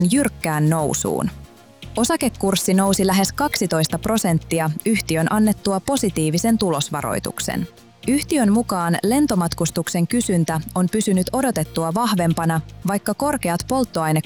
jyrkkään nousuun. Osakekurssi nousi lähes 12% yhtiön annettua positiivisen tulosvaroituksen. Yhtiön mukaan lentomatkustuksen kysyntä on pysynyt odotettua vahvempana, vaikka korkeat polttoainekustannukset